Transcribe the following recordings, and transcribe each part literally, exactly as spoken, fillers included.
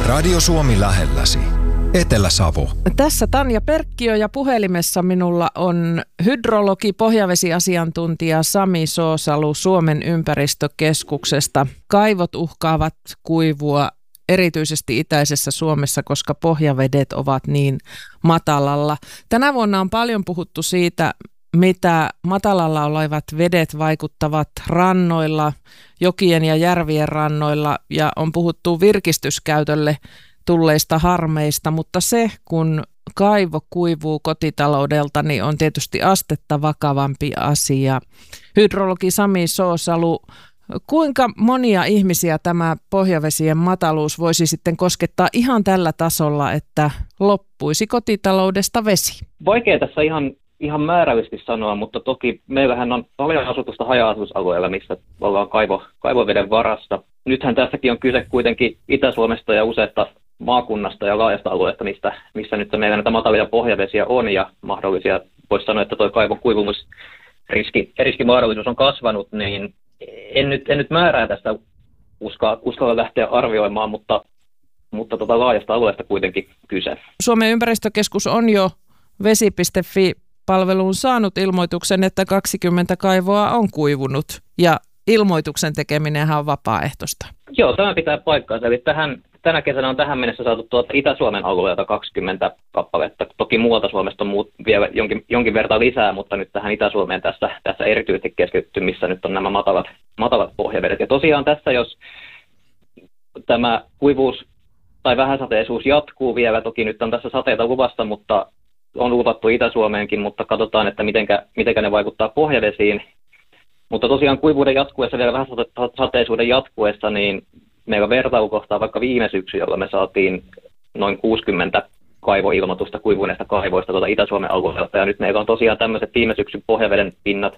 Radio Suomi lähelläsi. Etelä-Savo. Tässä Tanja Perkkiö ja puhelimessa minulla on hydrologi, pohjavesiasiantuntija Sami Soosalu Suomen ympäristökeskuksesta. Kaivot uhkaavat kuivua erityisesti itäisessä Suomessa, koska pohjavedet ovat niin matalalla. Tänä vuonna on paljon puhuttu siitä, mitä matalalla olevat vedet vaikuttavat rannoilla, jokien ja järvien rannoilla, ja on puhuttu virkistyskäytölle tulleista harmeista, mutta se, kun kaivo kuivuu kotitaloudelta, niin on tietysti astetta vakavampi asia. Hydrologi Sami Soosalu, kuinka monia ihmisiä tämä pohjavesien mataluus voisi sitten koskettaa ihan tällä tasolla, että loppuisi kotitaloudesta vesi? Vaikea tässä ihan, ihan määrällisesti sanoa, mutta toki meillähän on paljon asutusta haja-asutusalueella, missä ollaan kaivo, kaivoveden varassa. Nythän tässäkin on kyse kuitenkin Itä-Suomesta ja useista maakunnasta ja laajasta alueesta, mistä, missä nyt meillä näitä matalia pohjavesiä on ja mahdollisia, voisi sanoa, että tuo kaivon kuivumusriski riskimahdollisuus on kasvanut, niin en nyt, en nyt määrää tästä uskalla, uskalla lähteä arvioimaan, mutta, mutta tota laajasta alueesta kuitenkin kyse. Suomen ympäristökeskus on jo vesi piste fi-palveluun saanut ilmoituksen, että kaksikymmentä kaivoa on kuivunut ja ilmoituksen tekeminenhän on vapaaehtoista. Joo, tämä pitää paikkaansa. Eli tähän, tänä kesänä on tähän mennessä saatu tuolta Itä-Suomen alueelta kaksikymmentä kappaletta. Toki muualta Suomesta on muut vielä jonkin, jonkin verran lisää, mutta nyt tähän Itä-Suomeen tässä, tässä erityisesti keskitytty, missä nyt on nämä matalat, matalat pohjavedet. Ja tosiaan tässä, jos tämä kuivuus tai vähäsateisuus jatkuu vielä, toki nyt on tässä sateita luvassa, mutta on luvattu Itä-Suomeenkin, mutta katsotaan, että mitenkä, mitenkä ne vaikuttaa pohjavesiin. Mutta tosiaan kuivuuden jatkuessa, vielä vähän sateisuuden jatkuessa, niin meillä vertailukohtaa vaikka viime syksy, jolla me saatiin noin kuusikymmentä kaivoilmoitusta kuivuneista kaivoista tuolta Itä-Suomen alueelta. Ja nyt meillä on tosiaan tämmöiset viime syksyn pohjaveden pinnat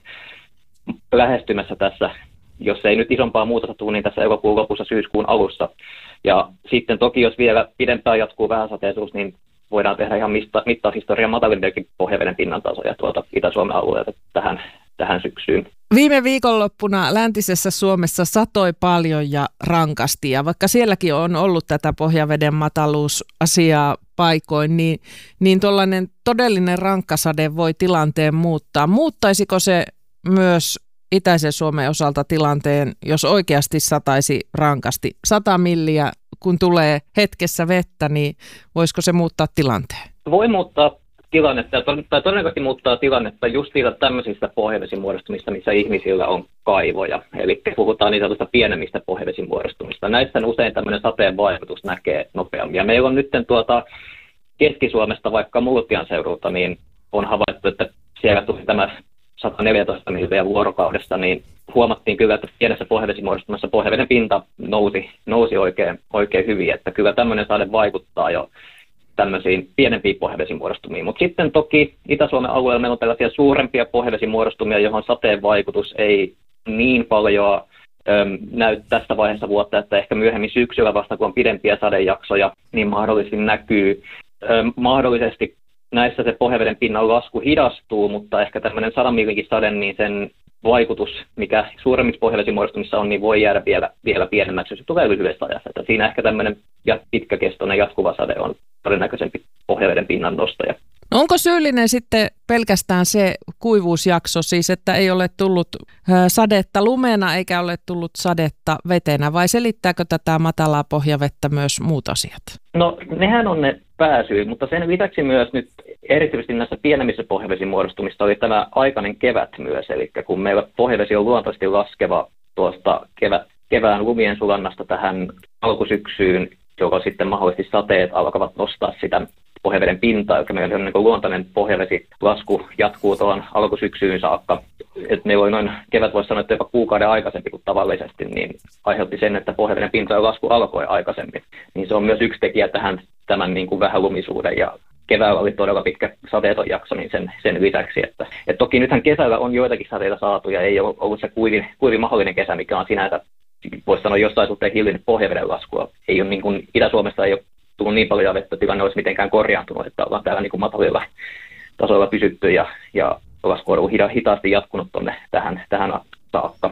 lähestymässä tässä, jos ei nyt isompaa muutosta tule, niin tässä elokuun lopussa syyskuun alussa. Ja sitten toki, jos vielä pidempään jatkuu vähäsateisuus, niin voidaan tehdä ihan mittaushistorian matalimpiakin pohjaveden pinnan tasoja tuolta Itä-Suomen alueelta tähän, tähän syksyyn. Viime viikonloppuna läntisessä Suomessa satoi paljon ja rankasti, ja vaikka sielläkin on ollut tätä pohjaveden mataluusasiaa paikoin, niin, niin tuollainen todellinen rankkasade voi tilanteen muuttaa. Muuttaisiko se myös itäisen Suomen osalta tilanteen, jos oikeasti sataisi rankasti? Sata milliä, kun tulee hetkessä vettä, niin voisiko se muuttaa tilanteen? Voi muuttaa tilannetta, tai todennäköisesti muuttaa tilannetta just siitä tämmöisistä pohjavesimuodostumista, missä ihmisillä on kaivoja. Eli puhutaan niin sanotusta pienemmistä pohjavesimuodostumista. Näissä usein tämmöinen sateen vaikutus näkee nopeammin. Ja meillä on nyt tuota Keski-Suomesta, vaikka Multian seudulta, niin on havaittu, että siellä tuli tämä sata neljätoista milliä vuorokaudessa, niin huomattiin kyllä, että pienessä pohjavesimuodostumassa pohjaveden pinta nousi, nousi oikein, oikein hyvin. Että kyllä tämmöinen sade vaikuttaa jo tämmöisiin pienempiin pohjavesimuodostumiin. Mutta sitten toki Itä-Suomen alueella meillä on tällaisia suurempia pohjavesimuodostumia, johon sateen vaikutus ei niin paljon äm, näy tässä vaiheessa vuotta, että ehkä myöhemmin syksyllä vasta, kun on pidempiä sadejaksoja, niin mahdollisesti näkyy. Äm, mahdollisesti näissä se pohjaveden pinnan lasku hidastuu, mutta ehkä tämmöinen sadan millikin sade, niin sen vaikutus, mikä suuremmissa pohjavesimuodostumissa on, niin voi jäädä vielä, vielä pienemmäksi, jos se tulee lyhyessä ajassa. Että siinä ehkä tämmöinen pitkäkestoinen jatkuva sade on todennäköisempi pohjaveden pinnan nostaja. No onko syyllinen sitten pelkästään se kuivuusjakso, siis että ei ole tullut sadetta lumena eikä ole tullut sadetta vetenä, vai selittääkö tätä matalaa pohjavettä myös muut asiat? No nehän on ne pääsyy, mutta sen lisäksi myös nyt erityisesti näissä pienemmissä pohjavesimuodostumissa oli tämä aikainen kevät myös, eli kun meillä pohjavesi on luontaisesti laskeva tuosta kevät, kevään lumien sulannasta tähän alkusyksyyn, jolloin sitten mahdollisesti sateet alkavat nostaa sitä pohjaveden pintaa, joka meillä on niin luontainen pohjavesilasku jatkuu tuohon alkusyksyyn saakka. Et meillä oli noin kevät, voisi sanoa, että jopa kuukauden aikaisempi kuin tavallisesti, niin aiheutti sen, että pohjaveden pintojen lasku alkoi aikaisemmin. Niin se on myös yksi tekijä tähän tämän niin kuin vähälumisuuden, ja keväällä oli todella pitkä sateeton jakso, niin sen, sen lisäksi. Että, et toki nythän kesällä on joitakin sateita saatu, ja ei ole ollut se kuivin, kuivin mahdollinen kesä, mikä on sinänsä, voisi sanoa, jossain suhteen hillinnyt pohjaveden laskua. Ei ole niin kuin Itä-Suomesta ei ole tullut niin paljon vettä, tilanne olisi mitenkään korjaantunut, että ollaan täällä niin kuin matalilla tasoilla pysytty, ja, ja lasku on ollut hita, hitaasti jatkunut tuonne tähän, tähän saakka.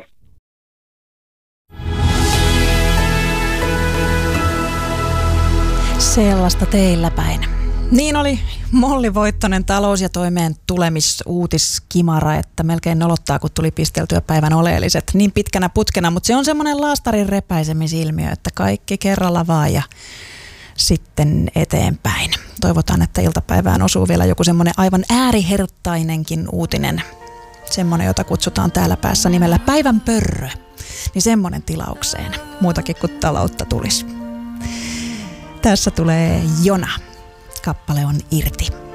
Sellaista teillä päin. Niin oli Molli Voittonen talous- ja toimeen tulemisuutiskimara, että melkein nolottaa, kun tuli pisteltyä päivän oleelliset niin pitkänä putkena, mutta se on semmoinen laastarin repäisemisilmiö, että kaikki kerralla vaan ja sitten eteenpäin. Toivotaan, että iltapäivään osuu vielä joku semmoinen aivan ääriherttainenkin uutinen, semmoinen, jota kutsutaan täällä päässä nimellä päivän pörrö, niin semmoinen tilaukseen, muutakin kuin taloutta tulisi. Tässä tulee Jona. Kappale on Irti.